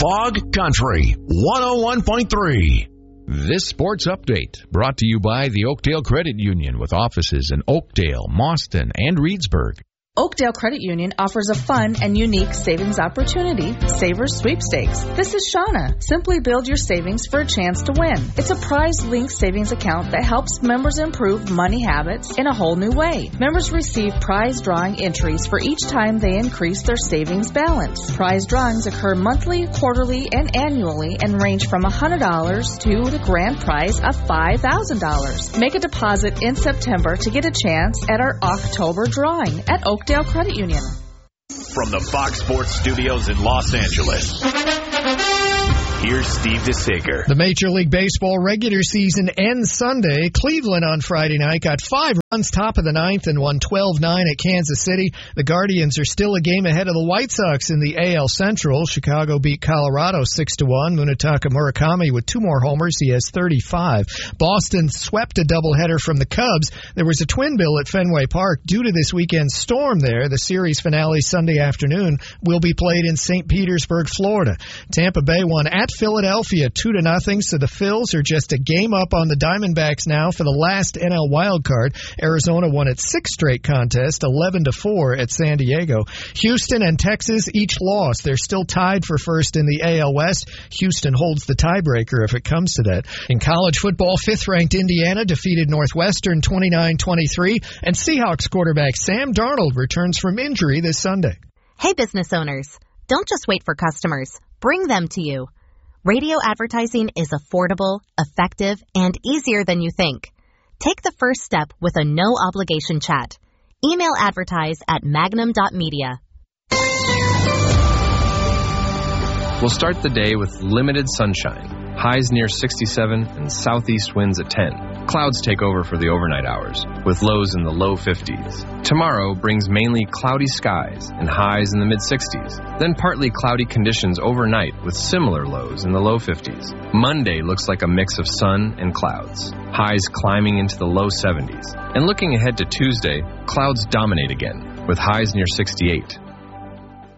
Fog Country 101.3. This sports update brought to you by the Oakdale Credit Union with offices in Oakdale, Mauston, and Reedsburg. Oakdale Credit Union offers a fun and unique savings opportunity, Savers Sweepstakes. This is Shauna. Simply build your savings for a chance to win. It's a prize-linked savings account that helps members improve money habits in a whole new way. Members receive prize drawing entries for each time they increase their savings balance. Prize drawings occur monthly, quarterly, and annually and range from $100 to the grand prize of $5,000. Make a deposit in September to get a chance at our October drawing at Oakdale Credit Union. From the Fox Sports Studios in Los Angeles, here's Steve DeSager. The Major League Baseball regular season ends Sunday. Cleveland on Friday night got 5 runs top of the ninth and won 12-9 at Kansas City. The Guardians are still a game ahead of the White Sox in the AL Central. Chicago beat Colorado 6-1. Munetaka Murakami with 2 more homers. He has 35. Boston swept a doubleheader from the Cubs. There was a twin bill at Fenway Park due to this weekend's storm there. The series finale Sunday afternoon will be played in St. Petersburg, Florida. Tampa Bay won at Philadelphia 2-0, so the Phils are just a game up on the Diamondbacks now for the last NL wildcard. Arizona won its 6th straight contest, 11-4 at San Diego. Houston and Texas each lost. They're still tied for first in the AL West. Houston holds the tiebreaker if it comes to that. In college football, 5th-ranked Indiana defeated Northwestern 29-23, and Seahawks quarterback Sam Darnold returns from injury this Sunday. Hey, business owners, don't just wait for customers. Bring them to you. Radio advertising is affordable, effective, and easier than you think. Take the first step with a no-obligation chat. Email advertise at magnum.media. We'll start the day with limited sunshine, highs near 67 and southeast winds at 10. Clouds take over for the overnight hours, with lows in the low 50s. Tomorrow brings mainly cloudy skies and highs in the mid-60s. Then partly cloudy conditions overnight with similar lows in the low 50s. Monday looks like a mix of sun and clouds, highs climbing into the low 70s. And looking ahead to Tuesday, clouds dominate again, with highs near 68.